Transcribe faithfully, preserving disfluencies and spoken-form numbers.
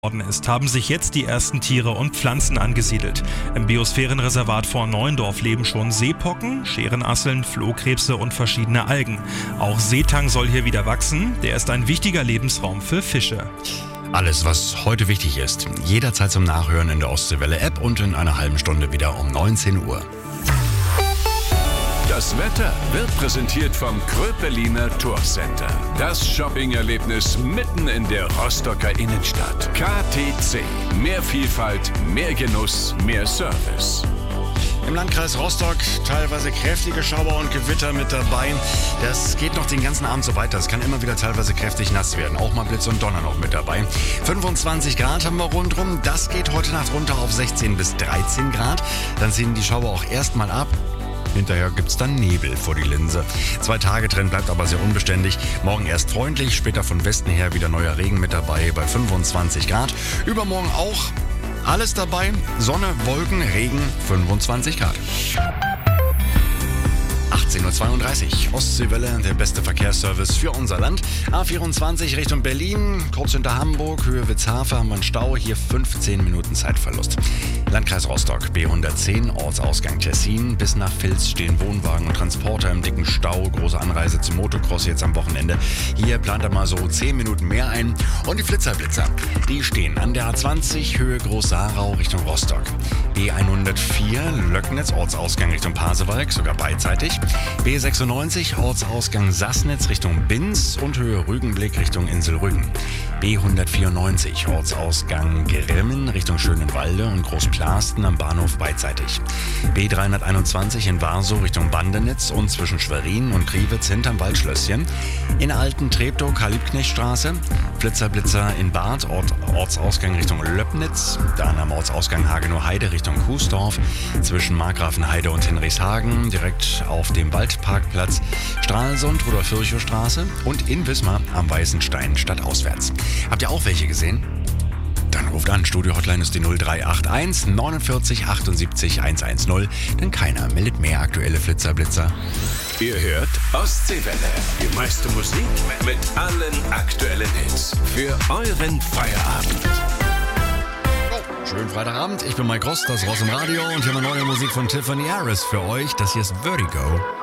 worden ist, haben sich jetzt die ersten Tiere und Pflanzen angesiedelt. Im Biosphärenreservat vor Neuendorf leben schon Seepocken, Scherenasseln, Flohkrebse und verschiedene Algen. Auch Seetang soll hier wieder wachsen. Der ist ein wichtiger Lebensraum für Fische. Alles, was heute wichtig ist, jederzeit zum Nachhören in der Ostseewelle-App und in einer halben Stunde wieder um neunzehn Uhr. Das Wetter wird präsentiert vom Kröpeliner Tourcenter. Das Shopping-Erlebnis mitten in der Rostocker Innenstadt. K T C. Mehr Vielfalt, mehr Genuss, mehr Service. Im Landkreis Rostock teilweise kräftige Schauer und Gewitter mit dabei. Das geht noch den ganzen Abend so weiter. Es kann immer wieder teilweise kräftig nass werden. Auch mal Blitz und Donner noch mit dabei. fünfundzwanzig Grad haben wir rundrum. Das geht heute Nacht runter auf sechzehn bis dreizehn Grad. Dann ziehen die Schauer auch erstmal ab. Hinterher gibt's dann Nebel vor die Linse. Zwei Tage Trend bleibt aber sehr unbeständig. Morgen erst freundlich, später von Westen her wieder neuer Regen mit dabei bei fünfundzwanzig Grad. Übermorgen auch alles dabei. Sonne, Wolken, Regen, fünfundzwanzig Grad. achtzehn Uhr zweiunddreißig. Ostseewelle, der beste Verkehrsservice für unser Land. A vierundzwanzig Richtung Berlin, kurz hinter Hamburg, Höhe Witzhafe haben wir einen Stau, hier fünfzehn Minuten Zeitverlust. Landkreis Rostock, B hundertzehn, Ortsausgang Tessin. Bis nach Vils stehen Wohnwagen und Transporter im dicken Stau. Große Anreise zum Motocross jetzt am Wochenende. Hier plant er mal so zehn Minuten mehr ein. Und die Flitzerblitzer, die stehen an der A zwanzig, Höhe Groß-Sarau Richtung Rostock. B hundertvier, Löcknitz, Ortsausgang Richtung Pasewalk, sogar beidseitig. B sechsundneunzig, Ortsausgang Sassnitz Richtung Binz und Höhe Rügenblick Richtung Insel Rügen. B hundertvierundneunzig, Ortsausgang Grimmen Richtung Schönenwalde und Großplasten am Bahnhof beidseitig. B dreihunderteinundzwanzig in Warsow Richtung Bandenitz und zwischen Schwerin und Kriwitz hinterm Waldschlösschen. In Alten Treptow, Karl-Liebknecht-Straße. Flitzerblitzer in Bad, Ort, Ortsausgang Richtung Löppnitz. Dann am Ortsausgang Hagenow-Heide Richtung Kuesdorf. Zwischen Markgrafenheide und Hinrichshagen direkt auf dem Waldparkplatz. Stralsund, Rudolf-Virchow-Straße und in Wismar am Weißen Stein stadtauswärts. Habt ihr auch welche gesehen? Dann ruft an, Studio-Hotline ist die null drei acht eins neunundvierzig achtundsiebzig hundertzehn, denn keiner meldet mehr aktuelle Flitzerblitzer. Ihr hört Ostseewelle, die meiste Musik mit allen aktuellen Hits für euren Feierabend. Schönen Freitagabend, ich bin Mike Rost, das Ross im Radio und hier mal neue Musik von Tiffany Harris für euch. Das hier ist Vertigo.